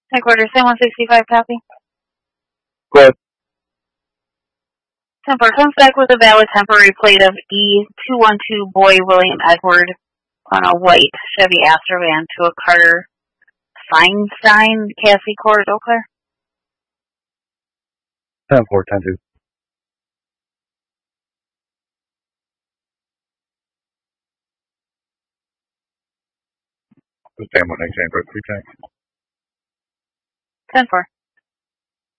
Headquarters, 165 copy. Go ahead. 10-4 comes back with a valid temporary plate of E212 Boy William Edward on a white Chevy Astra van to a Carter Feinstein, Cassie Court, Eau Claire. 10-4, 10-2. The same one, exchange, 3 tanks. 10-4.